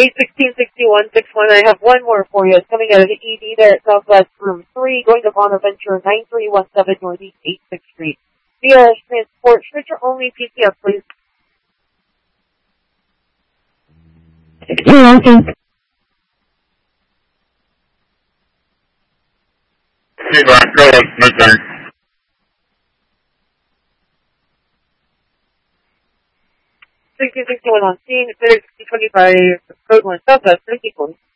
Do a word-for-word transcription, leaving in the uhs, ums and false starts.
eight sixteen sixty-one sixty-one. I have one more for you. It's coming out of the E D there at Southwest Room three, going to Bonaventure, nine three one seven Northeast eighty-sixth Street. Via transport, switcher only, P C F, please. You're welcome. Hey, Mark, go on, my turn. sixteen sixty-one on scene, clear sixty twenty-five, code one, Southwest, thank you, please.